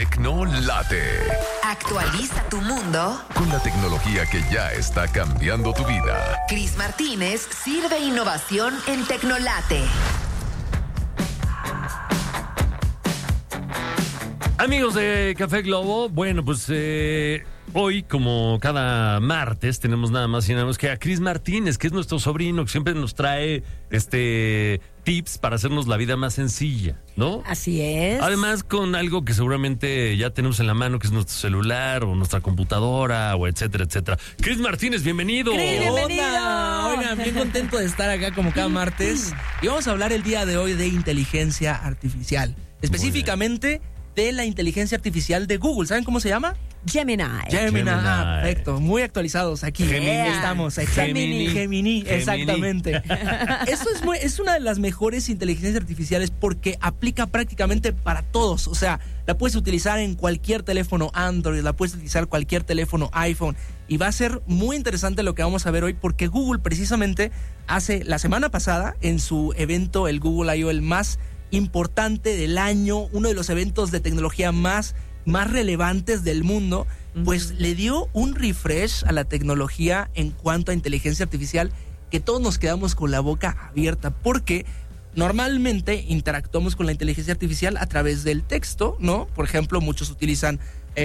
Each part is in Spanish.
Tecnolate. Actualiza tu mundo Con la tecnología que ya está cambiando tu vida. Cris Martínez sirve innovación en Tecnolate. Amigos de Café Globo, bueno, pues hoy, como cada martes, tenemos nada más y nada menos que a Cris Martínez, que es nuestro sobrino, que siempre nos trae tips para hacernos la vida más sencilla, ¿no? Así es. Además, con algo que seguramente ya tenemos en la mano, que es nuestro celular o nuestra computadora, o etcétera, etcétera. Cris Martínez, bienvenido. Cris, bienvenido. Oigan, bien contento de estar acá como cada martes. Y vamos a hablar el día de hoy de inteligencia artificial. Específicamente de la inteligencia artificial de Google. ¿Saben cómo se llama? Gemini. Perfecto. Muy actualizados aquí. Gemini. Estamos. Gemini, exactamente. Esto es una de las mejores inteligencias artificiales porque aplica prácticamente para todos. O sea, la puedes utilizar en cualquier teléfono Android, la puedes utilizar en cualquier teléfono iPhone. Y va a ser muy interesante lo que vamos a ver hoy porque Google precisamente la semana pasada en su evento, el Google I.O., el más importante del año, uno de los eventos de tecnología más relevantes del mundo, pues le dio un refresh a la tecnología en cuanto a inteligencia artificial que todos nos quedamos con la boca abierta porque normalmente interactuamos con la inteligencia artificial a través del texto, ¿no? Por ejemplo, muchos utilizan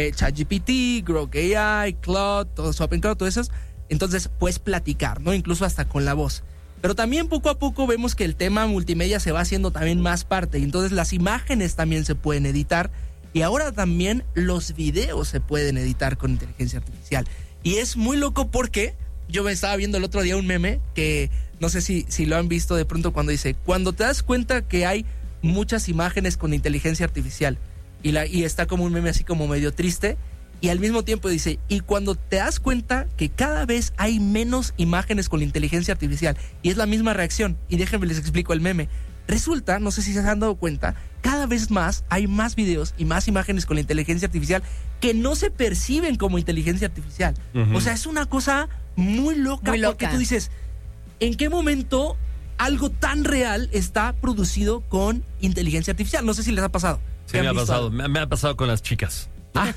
ChatGPT, Grok AI, Claude, OpenCloud, todas esas. Entonces puedes platicar, ¿no? Incluso hasta con la voz. Pero también poco a poco vemos que el tema multimedia se va haciendo también más parte. Y entonces las imágenes también se pueden editar. Y ahora también los videos se pueden editar con inteligencia artificial. Y es muy loco porque yo me estaba viendo el otro día un meme que no sé si lo han visto de pronto cuando dice, cuando te das cuenta que hay muchas imágenes con inteligencia artificial y está como un meme así como medio triste. Y al mismo tiempo dice, y cuando te das cuenta que cada vez hay menos imágenes con la inteligencia artificial, y es la misma reacción, y déjenme les explico el meme. Resulta, no sé si se han dado cuenta, cada vez más hay más videos y más imágenes con la inteligencia artificial que no se perciben como inteligencia artificial. Uh-huh. O sea, es una cosa muy loca porque tú dices, ¿en qué momento algo tan real está producido con inteligencia artificial? No sé si les ha pasado. Sí, me ha pasado. Me ha pasado con las chicas.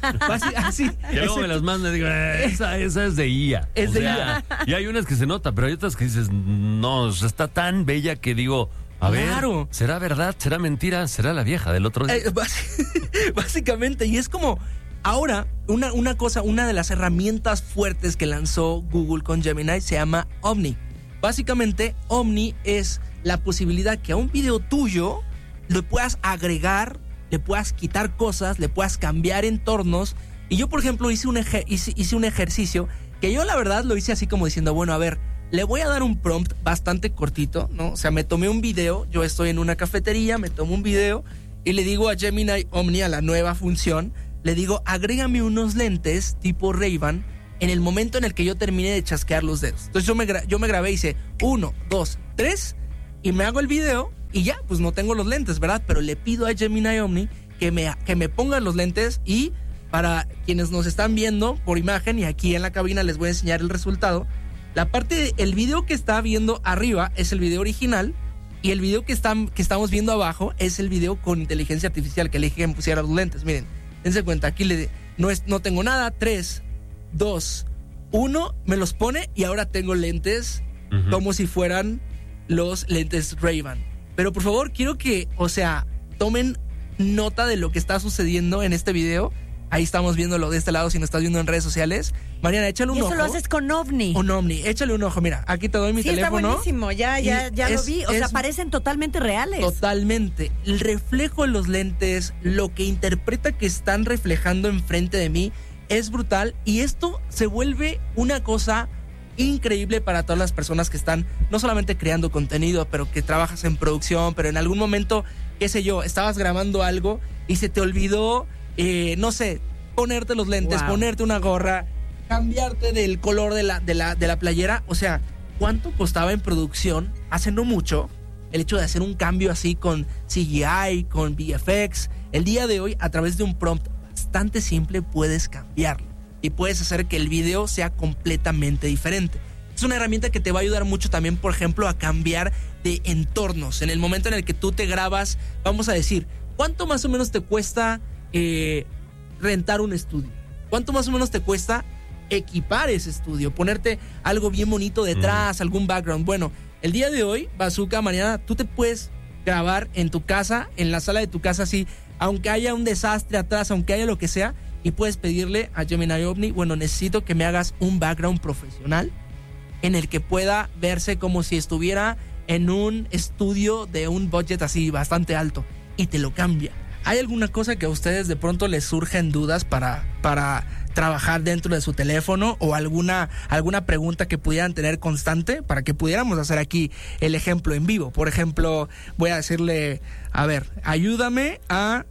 Sí. Que luego me las manda y digo, esa es de IA. Es de IA. Y hay unas que se nota, pero hay otras que dices, no, está tan bella que digo, a ver, ¿será verdad? ¿Será mentira? ¿Será la vieja del otro día? Básicamente, y es como, ahora, una de las herramientas fuertes que lanzó Google con Gemini se llama Omni. Básicamente, Omni es la posibilidad que a un video tuyo le puedas agregar, le puedas quitar cosas, le puedas cambiar entornos. Y yo, por ejemplo, hice un ejercicio que yo la verdad lo hice así como diciendo, bueno, a ver, le voy a dar un prompt bastante cortito, ¿no? O sea, me tomé un video, yo estoy en una cafetería, me tomo un video y le digo a Gemini Omni, a la nueva función, le digo, agrégame unos lentes tipo Ray-Ban en el momento en el que yo termine de chasquear los dedos. Entonces yo me grabé y hice 1, 2, 3 y me hago el video. Y ya, pues no tengo los lentes, ¿verdad? Pero le pido a Gemini Omni que me pongan los lentes y para quienes nos están viendo por imagen y aquí en la cabina les voy a enseñar el resultado. La parte del video que está viendo arriba es el video original y el video que estamos viendo abajo es el video con inteligencia artificial que le dije que me pusiera los lentes. Miren, dense cuenta, aquí no tengo nada, 3, 2, 1, me los pone y ahora tengo lentes como si fueran los lentes Ray-Ban. Pero por favor, quiero que, tomen nota de lo que está sucediendo en este video. Ahí estamos viéndolo de este lado si nos estás viendo en redes sociales. Mariana, échale un ojo. Y eso lo haces con Omni. Un Omni, échale un ojo. Mira, aquí te doy mi teléfono. Está buenísimo, ya lo vi. O sea, parecen totalmente reales. Totalmente. El reflejo en los lentes, lo que interpreta que están reflejando enfrente de mí, es brutal. Y esto se vuelve una cosa increíble para todas las personas que están no solamente creando contenido, pero que trabajas en producción, pero en algún momento, qué sé yo, estabas grabando algo y se te olvidó, no sé, ponerte los lentes, ponerte una gorra, cambiarte del color de la playera. O sea, ¿cuánto costaba en producción hace no mucho el hecho de hacer un cambio así con CGI, con VFX? El día de hoy, a través de un prompt bastante simple, puedes cambiarlo y puedes hacer que el video sea completamente diferente. Es una herramienta que te va a ayudar mucho también, por ejemplo, a cambiar de entornos. En el momento en el que tú te grabas, vamos a decir, ¿cuánto más o menos te cuesta rentar un estudio. ¿Cuánto más o menos te cuesta equipar ese estudio? Ponerte algo bien bonito detrás, algún background. Bueno, el día de hoy, Bazooka, Mariana, tú te puedes grabar en tu casa, en la sala de tu casa, así, aunque haya un desastre atrás, aunque haya lo que sea, y puedes pedirle a Gemini Omni, bueno, necesito que me hagas un background profesional en el que pueda verse como si estuviera en un estudio de un budget así bastante alto, y te lo cambia. ¿Hay alguna cosa que a ustedes de pronto les surgen dudas para trabajar dentro de su teléfono, o alguna pregunta que pudieran tener constante para que pudiéramos hacer aquí el ejemplo en vivo? Por ejemplo, voy a decirle, a ver, ayúdame a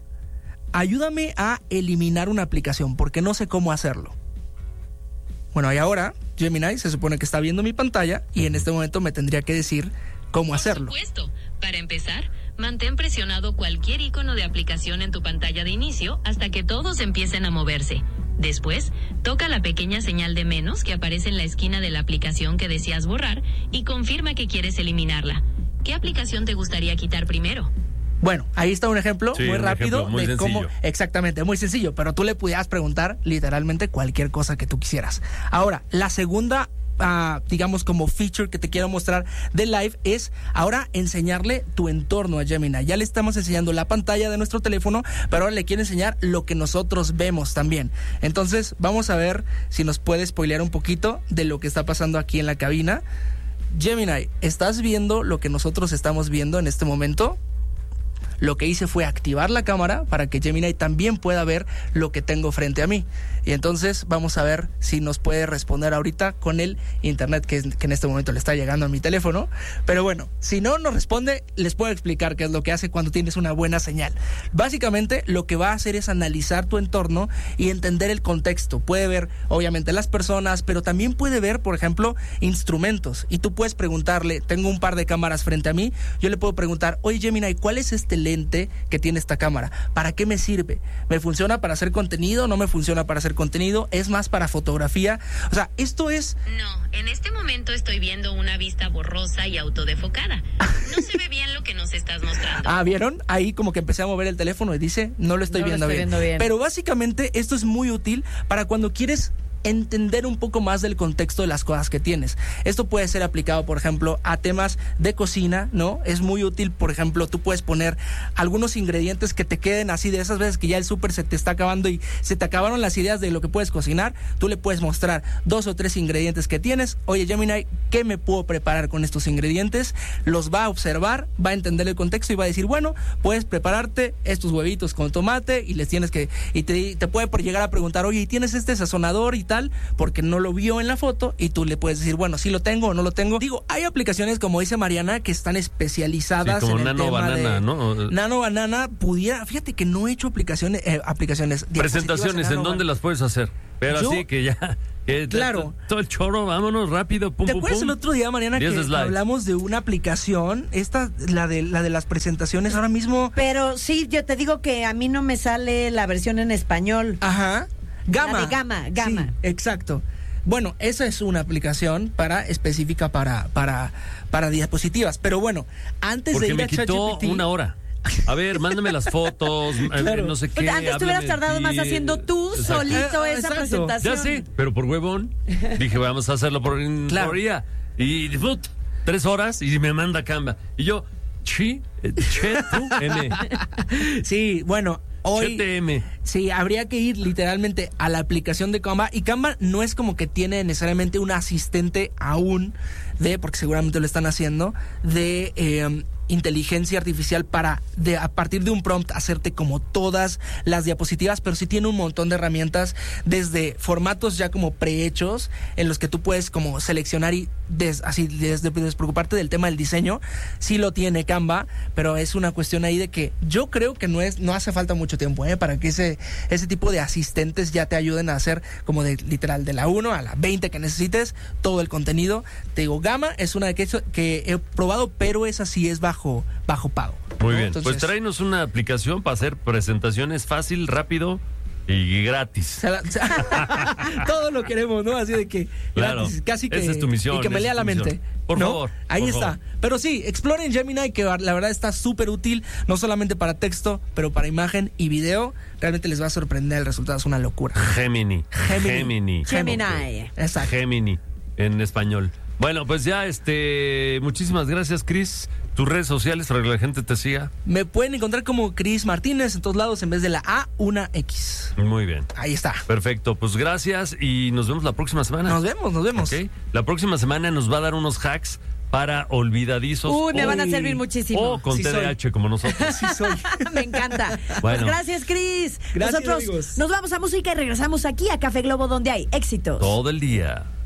eliminar una aplicación porque no sé cómo hacerlo. Bueno, y ahora Gemini se supone que está viendo mi pantalla y en este momento me tendría que decir cómo hacerlo. Por supuesto. Para empezar, mantén presionado cualquier icono de aplicación en tu pantalla de inicio hasta que todos empiecen a moverse. Después, toca la pequeña señal de menos que aparece en la esquina de la aplicación que deseas borrar y confirma que quieres eliminarla. ¿Qué aplicación te gustaría quitar primero? Bueno, ahí está un ejemplo muy rápido muy de sencillo. cómo, exactamente, muy sencillo, pero tú le pudieras preguntar literalmente cualquier cosa que tú quisieras. Ahora, la segunda digamos como feature que te quiero mostrar de Live es ahora enseñarle tu entorno a Gemini. Ya le estamos enseñando la pantalla de nuestro teléfono, pero ahora le quiero enseñar lo que nosotros vemos también. Entonces vamos a ver si nos puede spoilear un poquito de lo que está pasando aquí en la cabina. Gemini, ¿estás viendo lo que nosotros estamos viendo en este momento? Lo que hice fue activar la cámara para que Gemini también pueda ver lo que tengo frente a mí. Y entonces vamos a ver si nos puede responder ahorita con el internet que en este momento le está llegando a mi teléfono. Pero bueno, si no nos responde, les puedo explicar qué es lo que hace cuando tienes una buena señal. Básicamente lo que va a hacer es analizar tu entorno y entender el contexto. Puede ver obviamente las personas, pero también puede ver, por ejemplo, instrumentos. Y tú puedes preguntarle, tengo un par de cámaras frente a mí, yo le puedo preguntar, oye Gemini, ¿cuál es este lente que tiene esta cámara? ¿Para qué me sirve? ¿Me funciona para hacer contenido? ¿No me funciona para hacer contenido? ¿Es más para fotografía? O sea, esto es... No, en este momento estoy viendo una vista borrosa y autodefocada. No se ve bien lo que nos estás mostrando. ¿Vieron? Ahí como que empecé a mover el teléfono y dice, no lo estoy viendo bien. Pero básicamente esto es muy útil para cuando quieres entender un poco más del contexto de las cosas que tienes. Esto puede ser aplicado, por ejemplo, a temas de cocina, ¿no? Es muy útil, por ejemplo, tú puedes poner algunos ingredientes que te queden así, de esas veces que ya el súper se te está acabando y se te acabaron las ideas de lo que puedes cocinar. Tú le puedes mostrar 2 o 3 ingredientes que tienes. Oye, Gemini, ¿qué me puedo preparar con estos ingredientes? Los va a observar, va a entender el contexto y va a decir, bueno, puedes prepararte estos huevitos con tomate y les tienes que... Y te puede llegar a preguntar, oye, ¿y tienes este sazonador y tal? Porque no lo vio en la foto y tú le puedes decir, bueno, sí lo tengo o no lo tengo. Digo, hay aplicaciones, como dice Mariana, que están especializadas como en el Nano tema Banana, de... ¿no? Nano Banana pudiera... Fíjate que no he hecho aplicaciones presentaciones, ¿en dónde las puedes hacer? Pero así que ya... Claro. Todo el choro, vámonos rápido. Pum, ¿Te pum, acuerdas pum? el otro día, Mariana, que hablamos de una aplicación? Esta, la de las presentaciones, ahora mismo... Pero sí, yo te digo que a mí no me sale la versión en español. Ajá. La de Gama. Sí, exacto. Bueno, esa es una aplicación específica para diapositivas. Pero bueno, antes porque de ir me a quitó ChatGPT... una hora. A ver, mándame las fotos, Claro. no sé qué. Antes te hubieras tardado más haciendo tú solito esa exacto. presentación. Ya sé, pero por huevón. Dije, vamos a hacerlo por día. Y 3 horas y me manda Canva. Y yo, M. Sí, bueno, hoy CTM. sí, habría que ir literalmente a la aplicación de Canva. Y Canva no es como que tiene necesariamente un asistente aún porque seguramente lo están haciendo, de inteligencia artificial a partir de un prompt hacerte como todas las diapositivas, pero sí tiene un montón de herramientas, desde formatos ya como prehechos en los que tú puedes como seleccionar y despreocuparte del tema del diseño. Sí lo tiene Canva, pero es una cuestión ahí de que yo creo que no hace falta mucho tiempo para que ese tipo de asistentes ya te ayuden a hacer como literal de la 1 a la 20 que necesites todo el contenido. Te digo, Gama es una de que he probado, pero esa sí es bajo pago. Muy ¿no? bien, Entonces, pues tráenos una aplicación para hacer presentaciones fácil, rápido. Y gratis. Todo lo queremos, ¿no? Así de que claro, gratis, casi que esa es tu misión, y que me lea la mente. Por favor. Ahí por está. favor. Pero sí, exploren Gemini, que la verdad está súper útil, no solamente para texto, pero para imagen y video. Realmente les va a sorprender, el resultado es una locura. Gemini. Exacto. Gemini, en español. Bueno, pues ya, muchísimas gracias, Cris. Tus redes sociales para que la gente te siga. Me pueden encontrar como Cris Martínez en todos lados, en vez de la A, una X. Muy bien. Ahí está. Perfecto, pues gracias y nos vemos la próxima semana. Nos vemos. Okay. La próxima semana nos va a dar unos hacks para olvidadizos. Me van a servir muchísimo. O con TDAH como nosotros. Sí soy. Me encanta. Bueno. Pues gracias, Cris. Gracias, Nosotros amigos. nos vamos a música y regresamos aquí a Café Globo, donde hay éxitos Todo el día.